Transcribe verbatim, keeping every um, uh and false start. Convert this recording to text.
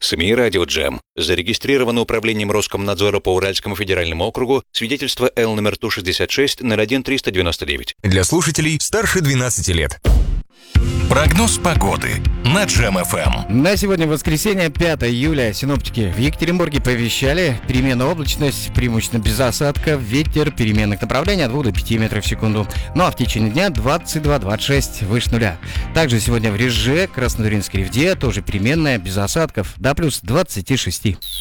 СМИ «Радио Джем». Зарегистрировано управлением Роскомнадзора по Уральскому федеральному округу свидетельство Л номер Ту шестьдесят шесть ноль один триста девяносто девять. Для слушателей старше двенадцати лет. Прогноз погоды на Джем эф эм. На сегодня воскресенье, пятое июля. Синоптики в Екатеринбурге повещали переменную облачность, преимущественно без осадков, ветер переменных направлений от двух до пяти метров в секунду. Ну а в течение дня двадцать два - двадцать шесть выше нуля. Также сегодня в Реже, Краснотуринской Ревде, тоже переменная, без осадков, до плюс двадцати шести.